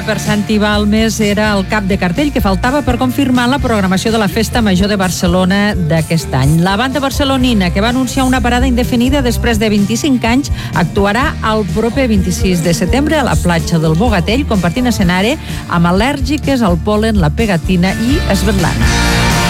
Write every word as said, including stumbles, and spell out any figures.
Per Santi Balmes era el cap de cartell que faltava per confirmar la programació de la Festa Major de Barcelona d'aquest any. La banda barcelonina, que va anunciar una parada indefinida després de vint-i-cinc anys, actuarà el proper vint-i-sis de setembre a la platja del Bogatell, compartint escenari amb Al·lèrgiques al pol·len, la pegatina i Svetlana.